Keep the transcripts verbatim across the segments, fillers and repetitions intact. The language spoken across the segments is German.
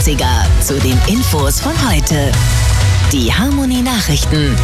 neunziger zu den Infos von heute. Die Harmonie Nachrichten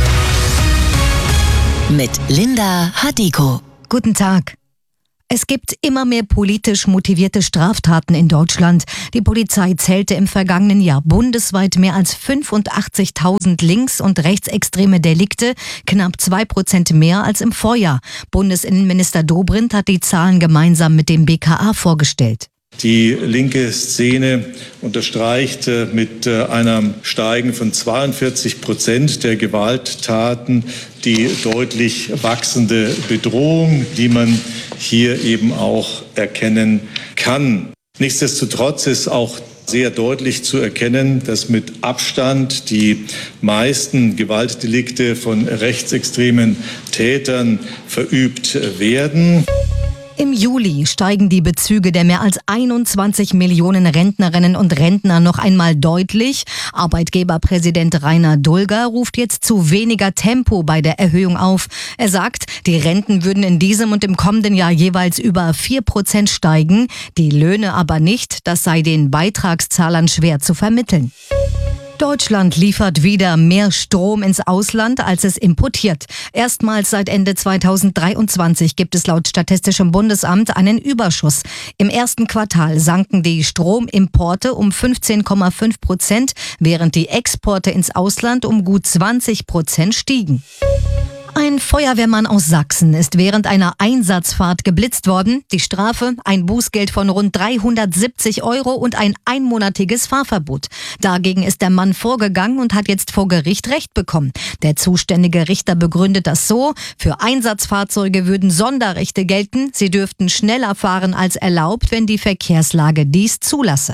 mit Linda Hadiko. Guten Tag. Es gibt immer mehr politisch motivierte Straftaten in Deutschland. Die Polizei zählte im vergangenen Jahr bundesweit mehr als fünfundachtzigtausend links- und rechtsextreme Delikte, knapp zwei Prozent mehr als im Vorjahr. Bundesinnenminister Dobrindt hat die Zahlen gemeinsam mit dem B K A vorgestellt. Die linke Szene unterstreicht mit einem Steigen von zweiundvierzig Prozent der Gewalttaten die deutlich wachsende Bedrohung, die man hier eben auch erkennen kann. Nichtsdestotrotz ist auch sehr deutlich zu erkennen, dass mit Abstand die meisten Gewaltdelikte von rechtsextremen Tätern verübt werden. Im Juli steigen die Bezüge der mehr als einundzwanzig Millionen Rentnerinnen und Rentner noch einmal deutlich. Arbeitgeberpräsident Rainer Dulger ruft jetzt zu weniger Tempo bei der Erhöhung auf. Er sagt, die Renten würden in diesem und im kommenden Jahr jeweils über vier Prozent steigen, die Löhne aber nicht. Das sei den Beitragszahlern schwer zu vermitteln. Deutschland liefert wieder mehr Strom ins Ausland, als es importiert. Erstmals seit Ende zweitausenddreiundzwanzig gibt es laut Statistischem Bundesamt einen Überschuss. Im ersten Quartal sanken die Stromimporte um fünfzehn Komma fünf Prozent, während die Exporte ins Ausland um gut zwanzig Prozent stiegen. Ein Feuerwehrmann aus Sachsen ist während einer Einsatzfahrt geblitzt worden. Die Strafe: ein Bußgeld von rund dreihundertsiebzig Euro und ein einmonatiges Fahrverbot. Dagegen ist der Mann vorgegangen und hat jetzt vor Gericht Recht bekommen. Der zuständige Richter begründet das so: Für Einsatzfahrzeuge würden Sonderrechte gelten. Sie dürften schneller fahren als erlaubt, wenn die Verkehrslage dies zulasse.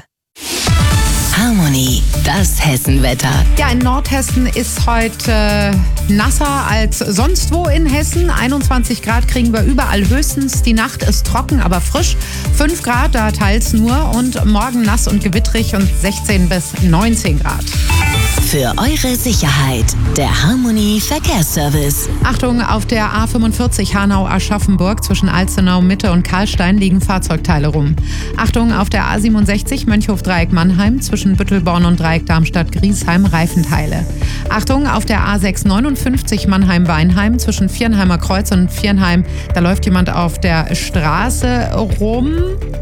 Harmonie, das Hessenwetter. Ja, in Nordhessen ist heute äh, nasser als sonst wo in Hessen. einundzwanzig Grad kriegen wir überall höchstens. Die Nacht ist trocken, aber frisch. fünf Grad, da teils nur. Und morgen nass und gewittrig und sechzehn bis neunzehn Grad. Für eure Sicherheit, der Harmonie Verkehrsservice. Achtung, auf der A fünfundvierzig Hanau-Aschaffenburg zwischen Alzenau, Mitte und Karlstein liegen Fahrzeugteile rum. Achtung, auf der A siebenundsechzig Mönchhof-Dreieck-Mannheim zwischen Büttelborn und Dreieck Darmstadt-Griesheim Reifenteile. Achtung, auf der A sechshundertneunundfünfzig Mannheim-Weinheim zwischen Viernheimer Kreuz und Viernheim, da läuft jemand auf der Straße rum.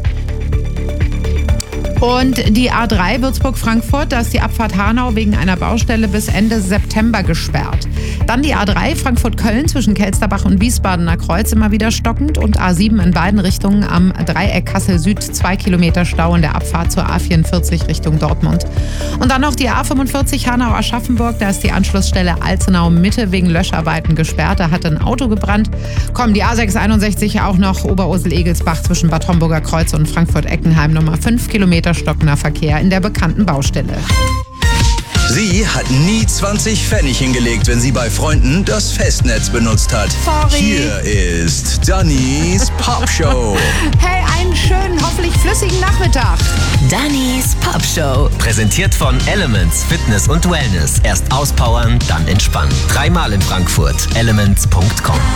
Und die A drei Würzburg-Frankfurt, da ist die Abfahrt Hanau wegen einer Baustelle bis Ende September gesperrt. Dann die A drei Frankfurt-Köln zwischen Kelsterbach und Wiesbadener Kreuz immer wieder stockend und A sieben in beiden Richtungen am Dreieck Kassel-Süd zwei Kilometer Stau in der Abfahrt zur A vierundvierzig Richtung Dortmund. Und dann noch die A fünfundvierzig Hanau-Aschaffenburg, da ist die Anschlussstelle Alzenau-Mitte wegen Löscharbeiten gesperrt, da hat ein Auto gebrannt. Kommen die A sechshunderteinundsechzig auch noch Oberursel-Egelsbach zwischen Bad Homburger Kreuz und Frankfurt-Eckenheim nochmal fünf Kilometer stockender Verkehr in der bekannten Baustelle. Sie hat nie zwanzig Pfennig hingelegt, wenn sie bei Freunden das Festnetz benutzt hat. Sorry. Hier ist Dannys Popshow. Hey, einen schönen, hoffentlich flüssigen Nachmittag. Dannys Popshow. Präsentiert von Elements Fitness und Wellness. Erst auspowern, dann entspannen. Dreimal in Frankfurt. elements punkt com